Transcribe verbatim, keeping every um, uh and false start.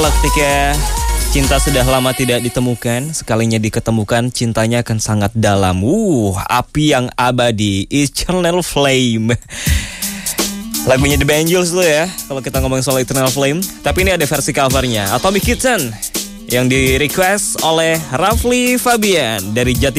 Ketika cinta sudah lama tidak ditemukan, sekalinya diketemukan, cintanya akan sangat dalam. Uh, api yang abadi, Eternal Flame. Lagunya The Bangles tuh ya, kalau kita ngomongin soal Eternal Flame. Tapi ini ada versi covernya, Atomic Kitten, yang di request oleh Rafli Fabian dari Jati